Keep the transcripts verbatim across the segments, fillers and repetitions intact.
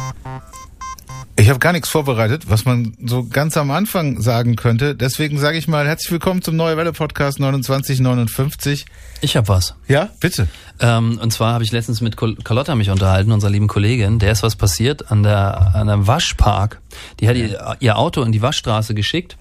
Ich habe gar nichts vorbereitet, was man so ganz am Anfang sagen könnte. Deswegen sage ich mal, herzlich willkommen zum Neue Welle Podcast neunundzwanzig neunundfünfzig. Ich habe was. Ja, bitte. Ähm, und zwar habe ich letztens mit Carlotta mich unterhalten, unserer lieben Kollegin. Der ist was passiert an der an einem Waschpark. Die hat ihr, ihr Auto in die Waschstraße geschickt.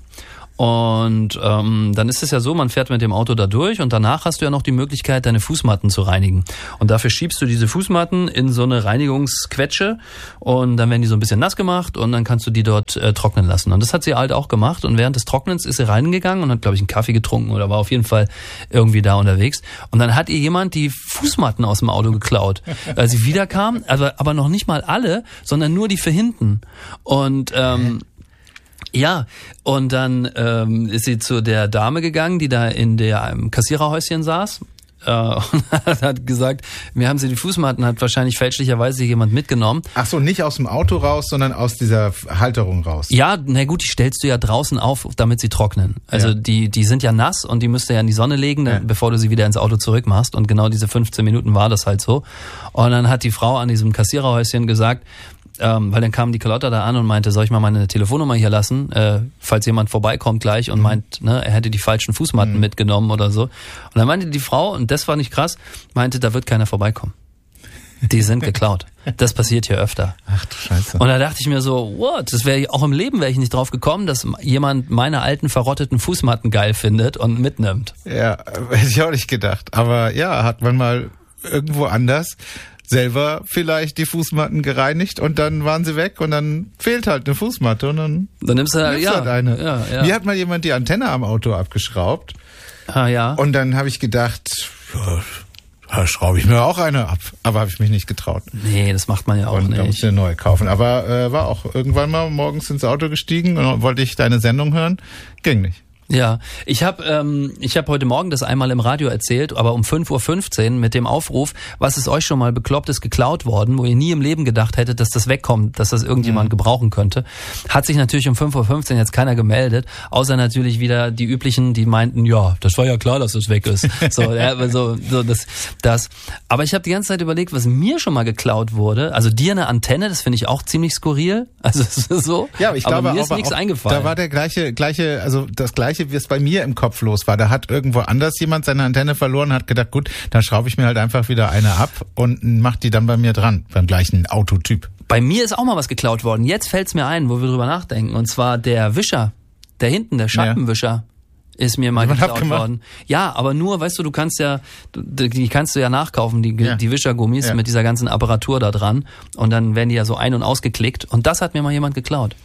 Und ähm, dann ist es ja so, man fährt mit dem Auto da durch und danach hast du ja noch die Möglichkeit, deine Fußmatten zu reinigen. Und dafür schiebst du diese Fußmatten in so eine Reinigungsquetsche und dann werden die so ein bisschen nass gemacht und dann kannst du die dort äh, trocknen lassen. Und das hat sie halt auch gemacht und während des Trocknens ist sie reingegangen und hat, glaube ich, einen Kaffee getrunken oder war auf jeden Fall irgendwie da unterwegs. Und dann hat ihr jemand die Fußmatten aus dem Auto geklaut. Als sie wiederkam, also, aber noch nicht mal alle, sondern nur die für hinten. Und ähm, ja, und dann ähm, ist sie zu der Dame gegangen, die da in der im Kassiererhäuschen saß äh, und hat gesagt, mir haben sie die Fußmatten, hat wahrscheinlich fälschlicherweise jemand mitgenommen. Ach so, nicht aus dem Auto raus, sondern aus dieser Halterung raus. Ja, na gut, die stellst du ja draußen auf, damit sie trocknen. Also ja. die die sind ja nass und die müsst ihr ja in die Sonne legen, ja. bevor du sie wieder ins Auto zurückmachst. Und genau diese fünfzehn Minuten war das halt so. Und dann hat die Frau an diesem Kassiererhäuschen gesagt, Ähm, weil dann kam die Carlotta da an und meinte, soll ich mal meine Telefonnummer hier lassen, äh, falls jemand vorbeikommt gleich und mhm. meint, ne, er hätte die falschen Fußmatten mhm. mitgenommen oder so. Und dann meinte die Frau, und das war nicht krass, meinte, da wird keiner vorbeikommen. Die sind geklaut. Das passiert hier öfter. Ach du Scheiße. Und da dachte ich mir so, what? Das wäre auch im Leben wäre ich nicht drauf gekommen, dass jemand meine alten verrotteten Fußmatten geil findet und mitnimmt. Ja, hätte ich auch nicht gedacht. Aber ja, hat man mal irgendwo anders selber vielleicht die Fußmatten gereinigt und dann waren sie weg und dann fehlt halt eine Fußmatte und dann, dann nimmst du nimmst ja, halt eine. Ja, ja. Mir hat mal jemand die Antenne am Auto abgeschraubt. Ah, ja. Und dann habe ich gedacht, ja, da schraube ich mir auch eine ab. Aber habe ich mich nicht getraut. Nee, das macht man ja auch und nicht. Da musste ich eine neue kaufen. Aber äh, war auch irgendwann mal morgens ins Auto gestiegen und wollte ich deine Sendung hören. Ging nicht. Ja, ich habe ähm, ich habe heute Morgen das einmal im Radio erzählt, aber um fünf Uhr fünfzehn mit dem Aufruf, was ist euch schon mal Beklopptes geklaut worden, wo ihr nie im Leben gedacht hättet, dass das wegkommt, dass das irgendjemand mhm. gebrauchen könnte. Hat sich natürlich um fünf Uhr fünfzehn jetzt keiner gemeldet, außer natürlich wieder die üblichen, die meinten, ja, das war ja klar, dass das weg ist. So, ja, so, so das, das. Aber ich habe die ganze Zeit überlegt, was mir schon mal geklaut wurde. Also dir eine Antenne, das finde ich auch ziemlich skurril. Also so. Ja, aber ich aber glaube, mir ist auch, nichts auch, eingefallen. Da war der gleiche, gleiche, also das gleiche, wie es bei mir im Kopf los war. Da hat irgendwo anders jemand seine Antenne verloren, hat gedacht, gut, dann schraube ich mir halt einfach wieder eine ab und mach die dann bei mir dran, beim gleichen Autotyp. Bei mir ist auch mal was geklaut worden. Jetzt fällt's mir ein, wo wir drüber nachdenken. Und zwar der Wischer, der hinten, der Schattenwischer. Ja. Ist mir mal geklaut abgemacht. worden. Ja, aber nur, weißt du, du kannst ja, die kannst du ja nachkaufen, die, ja. die Wischergummis ja. mit dieser ganzen Apparatur da dran. Und dann werden die ja so ein- und ausgeklickt. Und das hat mir mal jemand geklaut.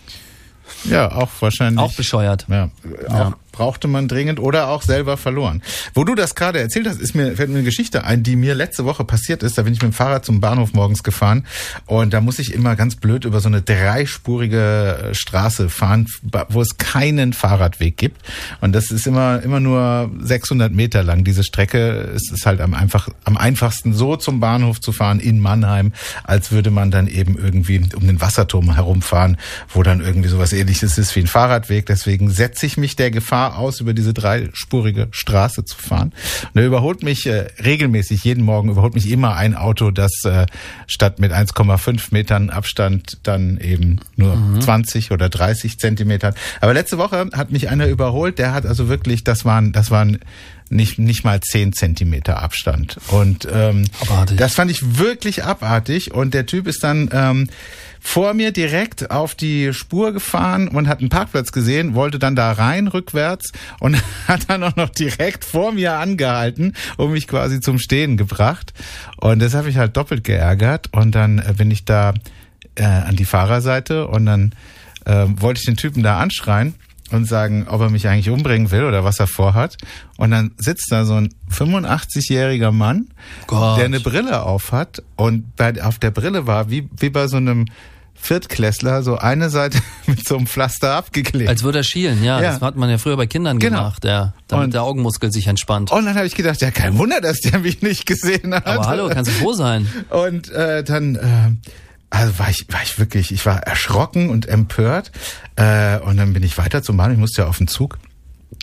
Ja, auch wahrscheinlich. Auch bescheuert. Ja, auch ja. brauchte man dringend oder auch selber verloren. Wo du das gerade erzählt hast, ist mir, fällt mir eine Geschichte ein, die mir letzte Woche passiert ist. Da bin ich mit dem Fahrrad zum Bahnhof morgens gefahren und da muss ich immer ganz blöd über so eine dreispurige Straße fahren, wo es keinen Fahrradweg gibt. Und das ist immer, immer nur sechshundert Meter lang, diese Strecke. Es ist halt am, einfach, am einfachsten so zum Bahnhof zu fahren in Mannheim, als würde man dann eben irgendwie um den Wasserturm herumfahren, wo dann irgendwie sowas ähnliches ist wie ein Fahrradweg. Deswegen setze ich mich der Gefahr aus, über diese dreispurige Straße zu fahren. Und da überholt mich äh, regelmäßig, jeden Morgen überholt mich immer ein Auto, das äh, statt mit eins Komma fünf Metern Abstand dann eben nur mhm. zwanzig oder dreißig Zentimeter hat. Aber letzte Woche hat mich einer überholt, der hat also wirklich, das waren, das waren nicht nicht mal zehn Zentimeter Abstand. Und ähm, das fand ich wirklich abartig. Und der Typ ist dann ähm, vor mir direkt auf die Spur gefahren und hat einen Parkplatz gesehen, wollte dann da rein rückwärts und hat dann auch noch direkt vor mir angehalten und mich quasi zum Stehen gebracht. Und das habe ich halt doppelt geärgert. Und dann äh, bin ich da äh, an die Fahrerseite und dann äh, wollte ich den Typen da anschreien und sagen, ob er mich eigentlich umbringen will oder was er vorhat. Und dann sitzt da so ein fünfundachtzigjähriger Mann, Gott. der eine Brille auf hat und bei, auf der Brille war, wie, wie bei so einem Viertklässler, so eine Seite mit so einem Pflaster abgeklebt. Als würde er schielen, ja, ja. Das hat man ja früher bei Kindern genau. gemacht, ja, damit und, der Augenmuskel sich entspannt. Und dann habe ich gedacht, ja, kein Wunder, dass der mich nicht gesehen hat. Aber hallo, kannst du froh sein. Und äh, dann... Äh, Also war ich, war ich wirklich, ich war erschrocken und empört. Äh, und dann bin ich weiter zum Bahnhof, ich musste ja auf den Zug.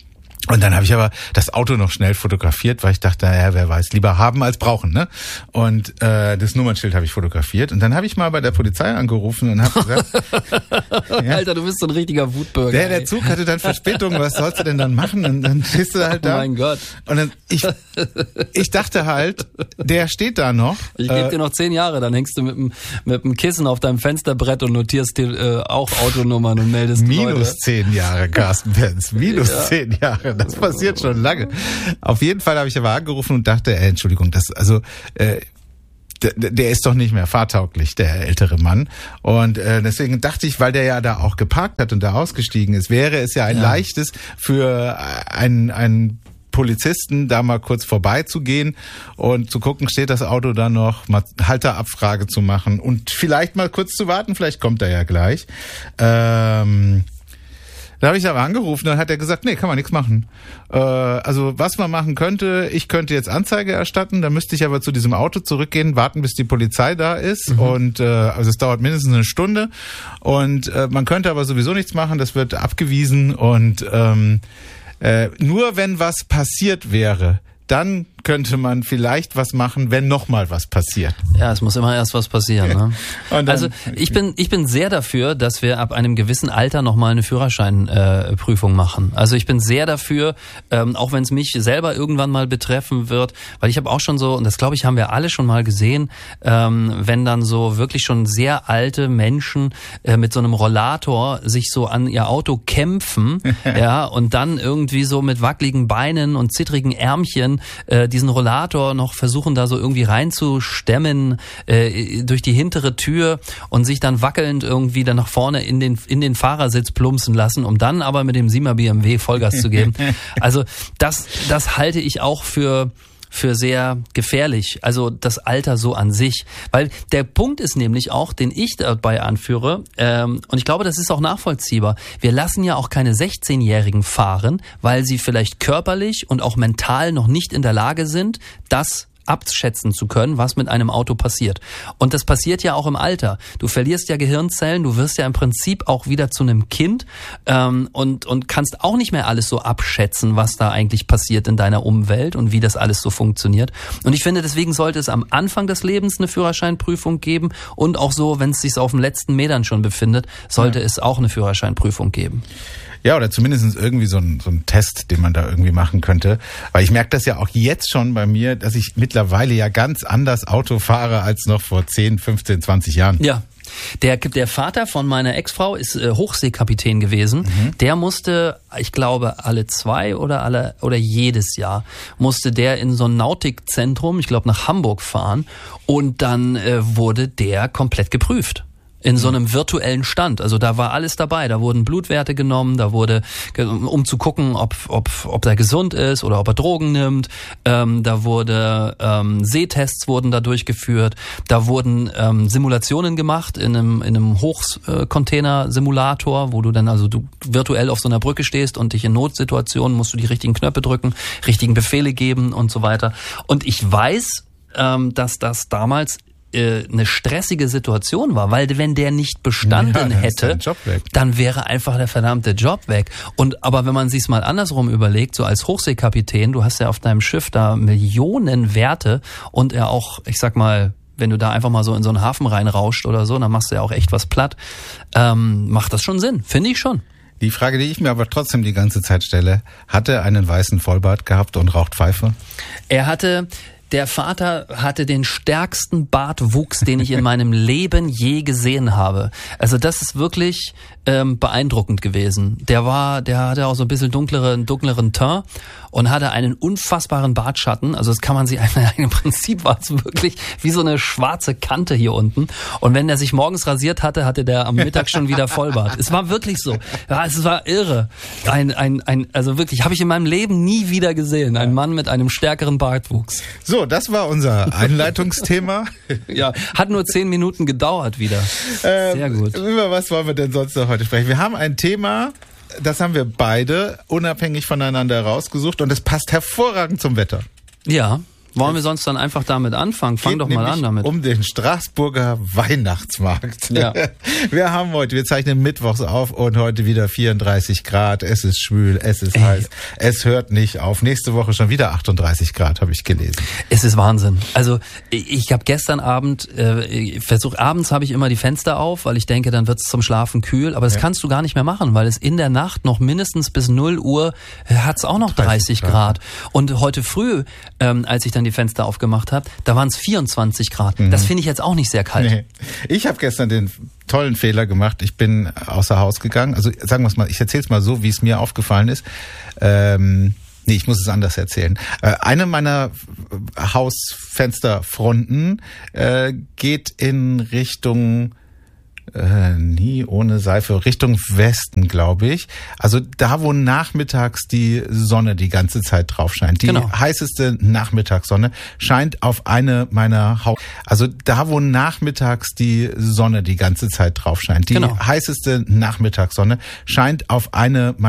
Und dann habe ich aber das Auto noch schnell fotografiert, weil ich dachte, naja, wer weiß, lieber haben als brauchen, ne? Und äh, das Nummernschild habe ich fotografiert. Und dann habe ich mal bei der Polizei angerufen und habe gesagt, ja, Alter, du bist so ein richtiger Wutbürger. Der, der Zug hatte dann Verspätung, was sollst du denn dann machen? Und dann stehst du halt da. Oh mein Gott. Und dann, ich, ich dachte halt, der steht da noch. Ich gebe dir noch zehn Jahre, dann hängst du mit dem, mit dem Kissen auf deinem Fensterbrett und notierst dir äh, auch Autonummern und meldest die Leute. Minus zehn Jahre, Carsten Benz. Minus ja. zehn Jahre. Das passiert schon lange. Auf jeden Fall habe ich aber angerufen und dachte, äh, Entschuldigung, das, also, äh, der, der ist doch nicht mehr fahrtauglich, der ältere Mann. Und äh, deswegen dachte ich, weil der ja da auch geparkt hat und da ausgestiegen ist, wäre es ja ein ja. leichtes für einen, einen Polizisten, da mal kurz vorbeizugehen und zu gucken, steht das Auto da noch, mal Halterabfrage zu machen und vielleicht mal kurz zu warten, vielleicht kommt er ja gleich. Ähm, Da habe ich aber angerufen, dann hat er gesagt, nee, kann man nichts machen. Äh, also was man machen könnte, ich könnte jetzt Anzeige erstatten, dann müsste ich aber zu diesem Auto zurückgehen, warten, bis die Polizei da ist. Mhm. Und äh, also es dauert mindestens eine Stunde. Und äh, man könnte aber sowieso nichts machen, das wird abgewiesen. Und ähm, äh, nur wenn was passiert wäre, dann könnte man vielleicht was machen, wenn nochmal was passiert. Ja, es muss immer erst was passieren. Ne? Dann, also ich bin ich bin sehr dafür, dass wir ab einem gewissen Alter nochmal eine Führerscheinprüfung äh, machen. Also ich bin sehr dafür, ähm, auch wenn es mich selber irgendwann mal betreffen wird, weil ich habe auch schon so, und das glaube ich haben wir alle schon mal gesehen, ähm, wenn dann so wirklich schon sehr alte Menschen äh, mit so einem Rollator sich so an ihr Auto kämpfen, ja, und dann irgendwie so mit wackeligen Beinen und zittrigen Ärmchen äh, diesen Rollator noch versuchen, da so irgendwie reinzustemmen äh, durch die hintere Tür und sich dann wackelnd irgendwie dann nach vorne in den in den Fahrersitz plumpsen lassen, um dann aber mit dem Siemer B M W Vollgas zu geben. Also das das halte ich auch für für sehr gefährlich, also das Alter so an sich. Weil der Punkt ist nämlich auch, den ich dabei anführe, ähm, und ich glaube, das ist auch nachvollziehbar, wir lassen ja auch keine sechzehnjährigen fahren, weil sie vielleicht körperlich und auch mental noch nicht in der Lage sind, das abschätzen zu können, was mit einem Auto passiert. Und das passiert ja auch im Alter. Du verlierst ja Gehirnzellen, du wirst ja im Prinzip auch wieder zu einem Kind ähm, und und kannst auch nicht mehr alles so abschätzen, was da eigentlich passiert in deiner Umwelt und wie das alles so funktioniert. Und ich finde, deswegen sollte es am Anfang des Lebens eine Führerscheinprüfung geben und auch so, wenn es sich auf den letzten Metern schon befindet, sollte ja. es auch eine Führerscheinprüfung geben. Ja, oder zumindest irgendwie so ein, so ein Test, den man da irgendwie machen könnte. Weil ich merke das ja auch jetzt schon bei mir, dass ich mittlerweile ja ganz anders Auto fahre als noch vor zehn, fünfzehn, zwanzig Jahren. Ja. Der, der Vater von meiner Ex-Frau ist äh, Hochseekapitän gewesen. Mhm. Der musste, ich glaube, alle zwei oder alle oder jedes Jahr musste der in so ein Nautikzentrum, ich glaube nach Hamburg fahren, und dann äh, wurde der komplett geprüft. In so einem virtuellen Stand. Also da war alles dabei. Da wurden Blutwerte genommen, da wurde, um zu gucken, ob ob ob er gesund ist oder ob er Drogen nimmt. Ähm, da wurde ähm, Sehtests wurden da durchgeführt. Da wurden ähm, Simulationen gemacht in einem in einem Hochcontainer-Simulator, wo du dann also du virtuell auf so einer Brücke stehst und dich in Notsituationen musst du die richtigen Knöpfe drücken, richtigen Befehle geben und so weiter. Und ich weiß, ähm, dass das damals eine stressige Situation war, weil wenn der nicht bestanden ja, hätte, dann wäre einfach der verdammte Job weg. Und aber wenn man sich's mal andersrum überlegt, so als Hochseekapitän, du hast ja auf deinem Schiff da Millionen Werte und er auch, ich sag mal, wenn du da einfach mal so in so einen Hafen reinrauscht oder so, dann machst du ja auch echt was platt. Ähm, macht das schon Sinn, finde ich schon. Die Frage, die ich mir aber trotzdem die ganze Zeit stelle, hat er einen weißen Vollbart gehabt und raucht Pfeife? Er hatte Der Vater hatte den stärksten Bartwuchs, den ich in meinem Leben je gesehen habe. Also das ist wirklich ähm, beeindruckend gewesen. Der war, der hatte auch so ein bisschen dunkleren, dunkleren Teint und hatte einen unfassbaren Bartschatten. Also das kann man sich einfach, im Prinzip war es wirklich wie so eine schwarze Kante hier unten. Und wenn er sich morgens rasiert hatte, hatte der am Mittag schon wieder Vollbart. Es war wirklich so. Ja, es war irre. Ein, ein, ein, also wirklich, habe ich in meinem Leben nie wieder gesehen. Ein Mann mit einem stärkeren Bartwuchs. So, das war unser Einleitungsthema. Ja, hat nur zehn Minuten gedauert wieder. Sehr ähm, gut. Über was wollen wir denn sonst noch heute sprechen? Wir haben ein Thema, das haben wir beide unabhängig voneinander rausgesucht und es passt hervorragend zum Wetter. Ja, Wollen wir sonst dann einfach damit anfangen? Fang Geht doch mal an damit. Um den Straßburger Weihnachtsmarkt. Ja. Wir haben heute, wir zeichnen mittwochs auf und heute wieder vierunddreißig Grad. Es ist schwül, es ist Ey. heiß. Es hört nicht auf. Nächste Woche schon wieder achtunddreißig Grad, habe ich gelesen. Es ist Wahnsinn. Also ich habe gestern Abend äh, versucht, abends habe ich immer die Fenster auf, weil ich denke, dann wird es zum Schlafen kühl. Aber das ja. kannst du gar nicht mehr machen, weil es in der Nacht noch mindestens bis null Uhr hat es auch noch dreißig Grad. Und heute früh, ähm, als ich dann die Fenster aufgemacht habe, da waren es vierundzwanzig Grad. Mhm. Das finde ich jetzt auch nicht sehr kalt. Nee. Ich habe gestern den tollen Fehler gemacht. Ich bin außer Haus gegangen. Also sagen wir es mal, ich erzähle es mal so, wie es mir aufgefallen ist. Ähm, nee, ich muss es anders erzählen. Äh, eine meiner Hausfensterfronten äh, geht in Richtung Äh, nie ohne Seife, Richtung Westen, glaube ich. Also da, wo nachmittags die Sonne die ganze Zeit drauf scheint. Die genau. heißeste Nachmittagssonne scheint auf eine meiner Haus... Also da, wo nachmittags die Sonne die ganze Zeit drauf scheint. Die genau. heißeste Nachmittagssonne scheint auf eine